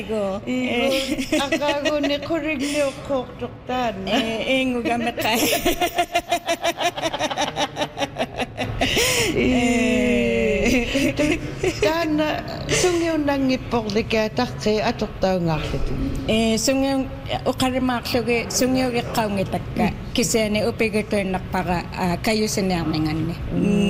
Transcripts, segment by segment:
Igo. Akago ni kurig ni ukok tuktan. Ingo gamit ka. Tana sungyo nang ipok di kaya takse atok tao ngakit. Sungyo ukarimaksugi sungyo gikaungitak ka. Kasi ni upigito nakpaka kayo sinamingan ni.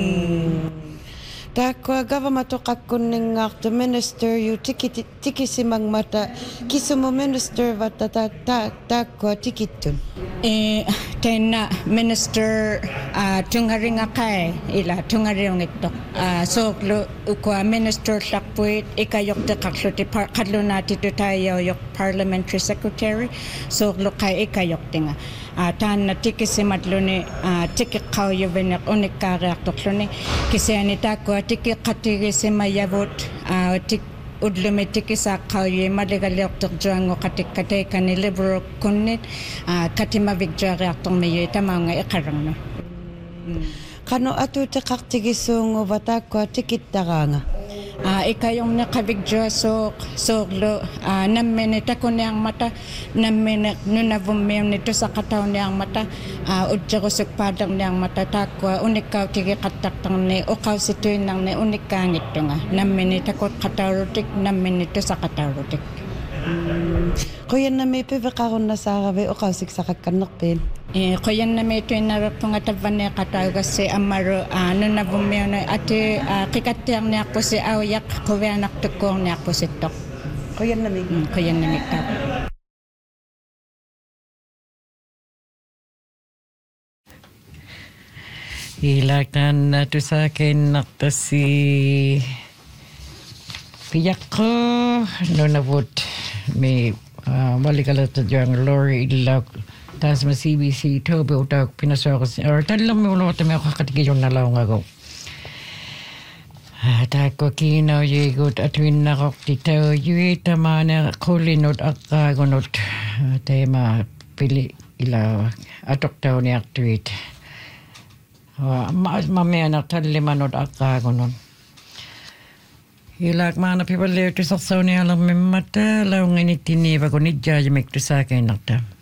Takwa gavamato kakkuning ngakto minister yu tiki simang mata kisumo minister vata takwa tikitun. Tena minister tungaringa kay ila tungaring ito. So ukwa minister sakpuit ikayok te kaksuti kadlo nati to tayo yok parliamentary secretary so lo kay ikayok tinga. Tan na tiki simatlo ni tiki kauyo benek unik kareak toklo ni kasi anita ko tiki katigi simayabot tik udlume tiki sa kauyo maligalyok tokjuango katik katay kani libro kunit katima vigja reak tong meyo itama nga ikarang no. Kano atu te kaktigi sungo vata ko tikit taranga. Ikayong nakabigyo so lo naminita ko niyang mata naminit nunavumiyong nito sa katawan niyang mata udya ko sukpadang niyang mata takwa unikaw tigi kataktang ni ukaw situin nang ni unikangit to nga naminita ko katarutik naminito sa katarutik. Kuya na may pivakaron na sa arabe ukaw siksakak kanokpin. Kuya na may ito yung narapangataban niya kataw kasi amaro nunavumiyong na ati kikatiyang niya po si awayak kuya naktukong niya po si tok. Kuya na may. Kuya na may tap. Ilakan na to sa akin nakta si piyak ko no nabot may balikalat na diyang Lori Ilak tas ma CBC tobe utak pinasok or talang may ulo at may kakatigiyon na laong ako tako kinaw yigot at winakok dito yuita mana kulinot akagonot tema pili ilaw atok tao ni actuate mamaya na talimanot akagonon Ilak mana people live to sa ni alam me mata law ngini tiniba ko ni judge mek to sa kay nakta